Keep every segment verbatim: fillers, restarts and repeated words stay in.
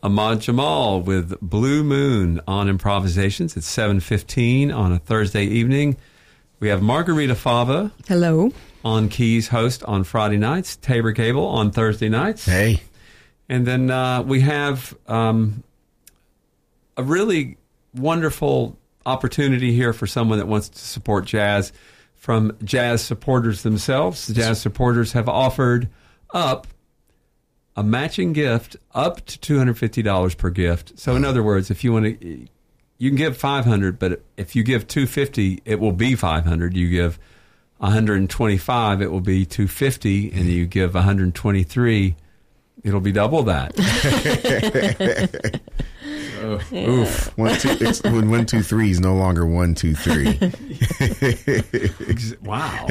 Ahmad Jamal with Blue Moon on Improvisations. It's seven fifteen on a Thursday evening. We have Margarita Fava. Hello. On keys, host on Friday nights. Tabor Gable on Thursday nights. Hey. And then uh, we have um, a really wonderful opportunity here for someone that wants to support jazz from jazz supporters themselves. The jazz supporters have offered up a matching gift up to two hundred fifty dollars per gift. So in other words, if you want to, you can give five hundred dollars, but if you give two hundred fifty dollars, it will be five hundred dollars. You give one hundred twenty-five dollars, it will be two hundred fifty dollars, and you give one hundred twenty-three dollars, it'll be double that. Oh, yeah. Oof. One, two, it's, when one, two, three is no longer one, two, three. Wow.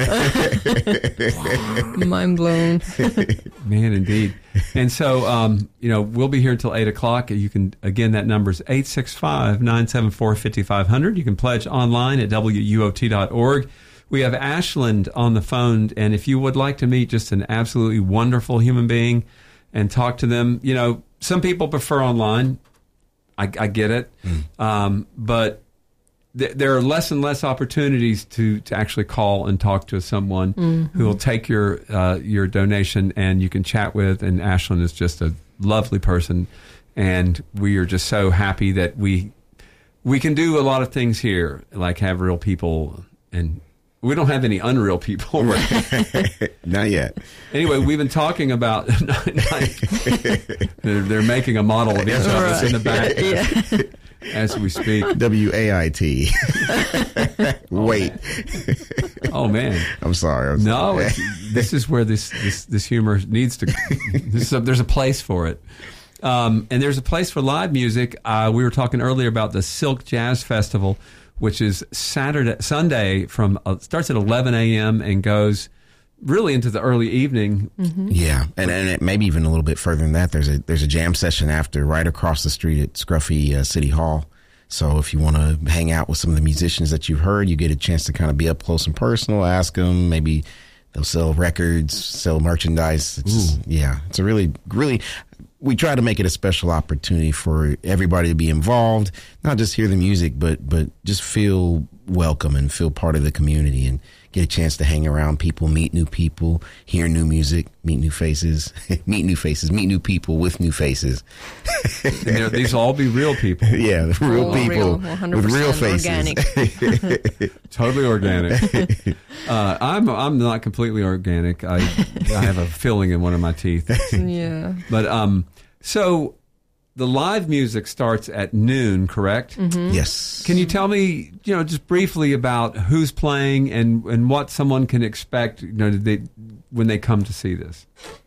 Wow. Mind blown. Man, indeed. And so, um, you know, we'll be here until eight o'clock. You can, again, that number is eight six five, nine seven four, five five zero zero. You can pledge online at W U O T dot org. We have Ashland on the phone, and if you would like to meet just an absolutely wonderful human being and talk to them, you know, some people prefer online. I, I get it. Mm. Um, but th- there are less and less opportunities to, to actually call and talk to someone mm-hmm. who will take your uh, your donation and you can chat with. And Ashland is just a lovely person. And we are just so happy that we we can do a lot of things here, like have real people. And we don't have any unreal people. Right? Not yet. Anyway, we've been talking about they're, they're making a model of each of us in the back yeah. as we speak. W A I T. Wait. Oh man, I'm sorry. I'm no, sorry. It's, this is where this, this this humor needs to. This is a, there's a place for it, um, and there's a place for live music. Uh, we were talking earlier about the Silk Jazz Festival, which is Saturday, Sunday from uh, starts at eleven a.m. and goes really into the early evening. Mm-hmm. Yeah, and and it, maybe even a little bit further than that. There's a there's a jam session after right across the street at Scruffy uh, City Hall. So if you want to hang out with some of the musicians that you've heard, you get a chance to kind of be up close and personal. Ask them, maybe they'll sell records, sell merchandise. It's, yeah, it's a really really. We try to make it a special opportunity for everybody to be involved, not just hear the music, but but just feel welcome and feel part of the community and get a chance to hang around people, meet new people, hear new music, meet new faces, meet new faces, meet new people with new faces. And these will all be real people. Yeah, real all people real, with real faces. Organic. Totally organic. Uh, I'm I'm not completely organic. I I have a filling in one of my teeth. Yeah. But um, so the live music starts at noon, correct? Mm-hmm. Yes. Can you tell me, you know, just briefly about who's playing and, and what someone can expect, you know, they, when they come to see this?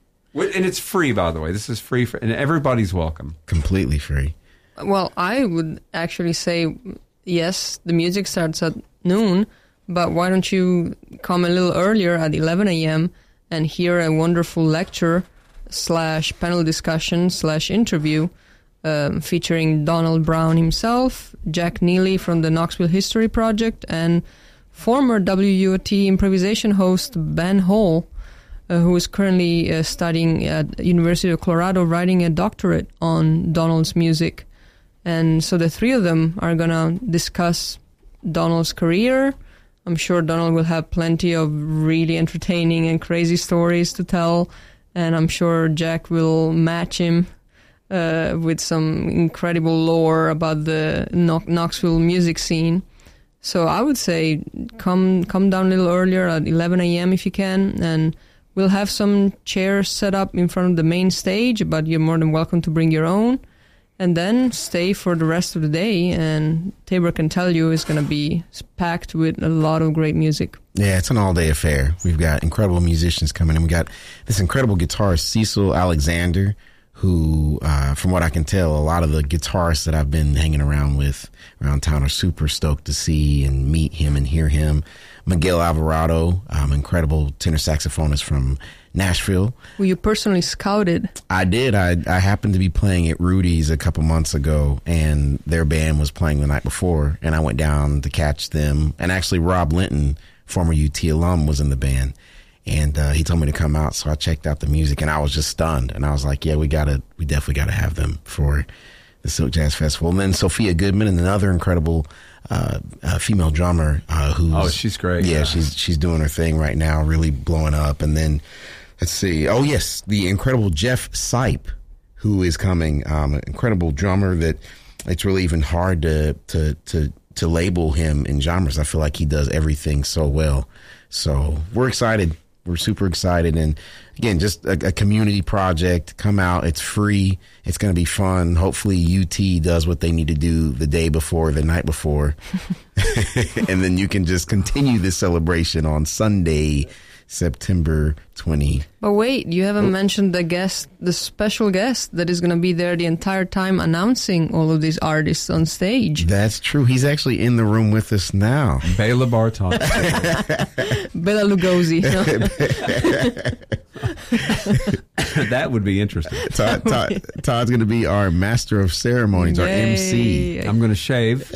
And it's free, by the way. This is free, for, and everybody's welcome. Completely free. Well, I would actually say, yes, the music starts at noon, but why don't you come a little earlier at eleven a.m. and hear a wonderful lecture slash panel discussion slash interview um, featuring Donald Brown himself, Jack Neely from the Knoxville History Project, and former W U O T improvisation host Ben Hall, uh, who is currently uh, studying at University of Colorado, writing a doctorate on Donald's music. And so the three of them are going to discuss Donald's career. I'm sure Donald will have plenty of really entertaining and crazy stories to tell. And I'm sure Jack will match him uh, with some incredible lore about the Knoxville music scene. So I would say come come down a little earlier at eleven a.m. if you can, and we'll have some chairs set up in front of the main stage, but you're more than welcome to bring your own. And then stay for the rest of the day, and Tabor can tell you it's going to be packed with a lot of great music. Yeah, it's an all-day affair. We've got incredible musicians coming in. We got this incredible guitarist, Cecil Alexander, who, uh, from what I can tell, a lot of the guitarists that I've been hanging around with around town are super stoked to see and meet him and hear him. Miguel Alvarado, um, incredible tenor saxophonist from Nashville. Who you personally scouted. I did. I I happened to be playing at Rudy's a couple months ago, and their band was playing the night before, and I went down to catch them. And actually, Rob Linton, former U T alum, was in the band. And uh, he told me to come out, so I checked out the music, and I was just stunned. And I was like, "Yeah, we gotta, we definitely gotta have them for the Silk Jazz Festival." And then Sophia Goodman, and another incredible uh, uh, female drummer uh, who's oh, she's great. Yeah, yeah, she's she's doing her thing right now, really blowing up. And then let's see, oh yes, the incredible Jeff Sipe, who is coming, um, an incredible drummer that it's really even hard to to to to label him in genres. I feel like he does everything so well. So we're excited. We're super excited. And again, just a, a community project. Come out. It's free. It's going to be fun. Hopefully U T does what they need to do the day before, the night before. And then you can just continue this celebration on Sunday, September twentieth. But wait, you haven't oh. mentioned the guest, the special guest that is going to be there the entire time announcing all of these artists on stage. That's true. He's actually in the room with us now. Bela Bartok. Bela Lugosi. That would be interesting. Todd, Todd, Todd's going to be our master of ceremonies, Yay. Our M C. I'm going to shave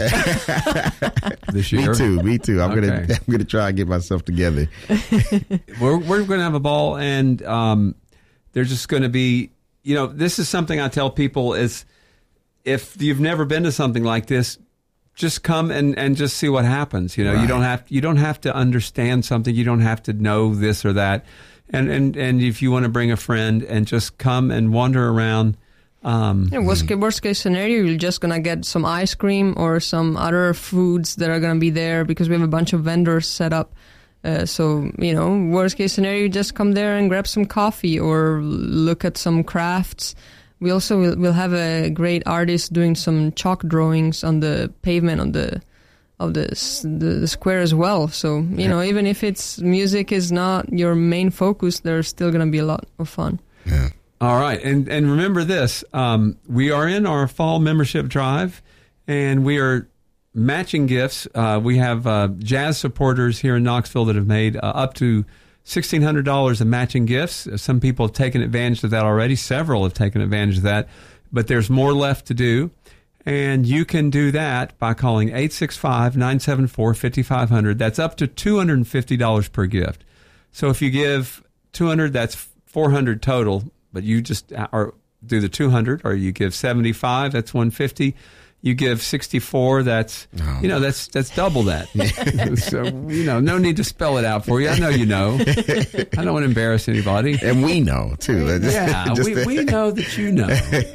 this year. Me too. Me too. I'm okay. going to I'm going to try and get myself together. We're we're going to have a ball, and um, there's just going to be, you know, this is something I tell people is, if you've never been to something like this, just come and, and just see what happens. You know, right. you don't have you don't have to understand something. You don't have to know this or that. And and, and if you want to bring a friend and just come and wander around. Um, yeah, worst, worst case scenario, you're just going to get some ice cream or some other foods that are going to be there, because we have a bunch of vendors set up. Uh, so, you know, worst case scenario, you just come there and grab some coffee or look at some crafts. We also will we'll have a great artist doing some chalk drawings on the pavement on the of the, the, the square as well. So, you know, even if it's music is not your main focus, there's still going to be a lot of fun. Yeah. All right. And, and remember this, um, we are in our fall membership drive, and we are matching gifts. Uh, we have uh, jazz supporters here in Knoxville that have made uh, up to sixteen hundred dollars in matching gifts. Some people have taken advantage of that already. Several have taken advantage of that. But there's more left to do. And you can do that by calling eight six five, nine seven four, five five zero zero. That's up to two hundred fifty dollars per gift. So if you give two hundred dollars, that's four hundred dollars total. But you just or do the two hundred dollars, or you give seventy-five, that's one hundred fifty dollars. You give sixty-four, that's, oh. you know, that's that's double that. So, you know, no need to spell it out for you. I know you know. I don't want to embarrass anybody. And we know, too. Yeah, just we, we know that you know.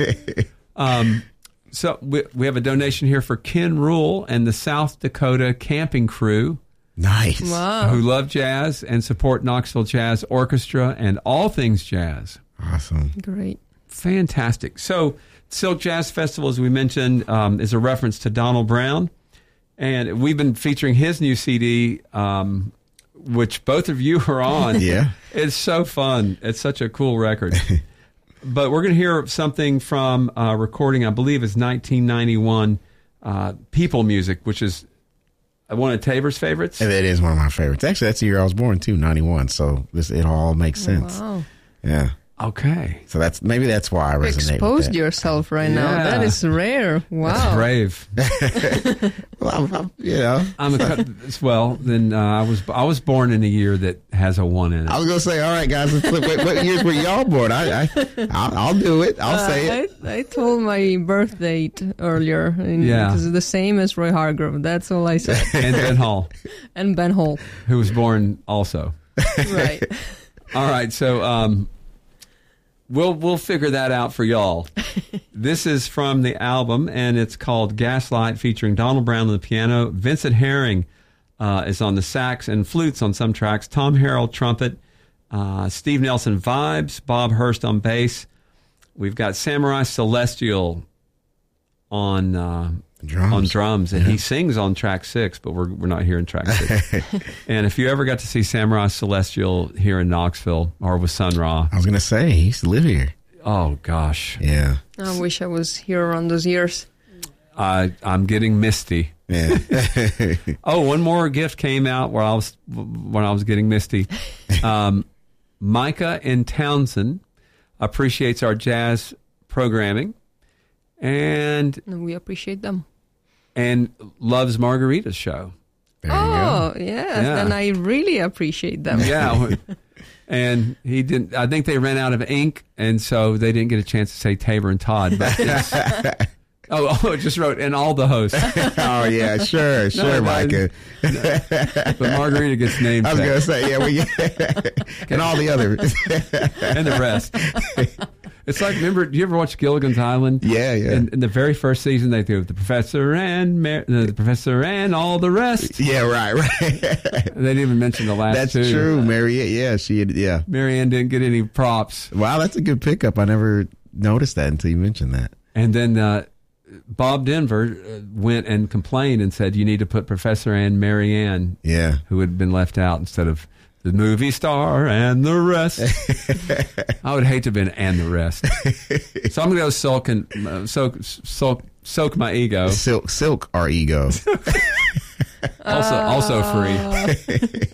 Um, so we, we have a donation here for Ken Rule and the South Dakota Camping Crew. Nice. Wow. Who love jazz and support Knoxville Jazz Orchestra and all things jazz. Awesome. Great. Fantastic. So Silk Jazz Festival, as we mentioned, um, is a reference to Donald Brown. And we've been featuring his new C D, um, which both of you are on. Yeah. It's so fun. It's such a cool record. But we're going to hear something from a recording, I believe is nineteen ninety-one, uh, People Music, which is one of Tabor's favorites. It is one of my favorites. Actually, that's the year I was born, too, ninety-one. So this, it all makes sense. Wow. Yeah. Okay. So that's maybe that's why I resonate Exposed with that. yourself right yeah. now. That is rare. Wow. That's brave. Well, I'm, I'm, you know. I'm a, well, then uh, I was I was born in a year that has a one in it. I was going to say, all right, guys, let's look, what, what years were y'all born? I, I, I'll, I'll do it. I'll uh, say it. I, I told my birth date earlier. And yeah. It's the same as Roy Hargrove. That's all I said. And Ben Hall. And Ben Hall. Who was born also. Right. All right, so... Um, We'll we'll figure that out for y'all. This is from the album, and it's called Gaslight, featuring Donald Brown on the piano. Vincent Herring uh, is on the sax and flutes on some tracks. Tom Harrell, trumpet. Uh, Steve Nelson, vibes. Bob Hurst on bass. We've got Samurai Celestial on uh, drums. on drums, and yeah. he sings on track six, but we're we're not hearing track six. And if you ever got to see Samurai Celestial here in Knoxville or with Sun Ra, I was going to say he used to live here. Oh gosh, yeah. I wish I was here around those years. I I'm getting misty. Yeah. Oh, one more gift came out where I was when I was getting misty. Um, Micah in Townsend appreciates our jazz programming. And we appreciate them. And loves Margarita's show. There you Oh, go. yes. Yeah. And I really appreciate them. Yeah. And he didn't, I think they ran out of ink, and so they didn't get a chance to say Tabor and Todd. But it's- oh, oh, it just wrote, and all the hosts. Oh yeah, sure, sure, it Micah. But Margarita gets named I was checked. gonna say, yeah, we and all the other. And the rest. It's like, remember, do you ever watch Gilligan's Island? Yeah, yeah. In, in the very first season, they do the professor and Mar- the professor and all the rest. Yeah, right, right. They didn't even mention the last That's two. true, Mariette. Yeah, she had, yeah. Marianne didn't get any props. Wow, that's a good pickup. I never noticed that until you mentioned that. And then uh, Bob Denver uh, went and complained and said, you need to put Professor and Marianne, Yeah. who had been left out, instead of the movie star and the rest. I would hate to have been and the rest. So I'm going to go sulk and uh, soak, soak, soak my ego. Silk, silk, our ego. Also, also free.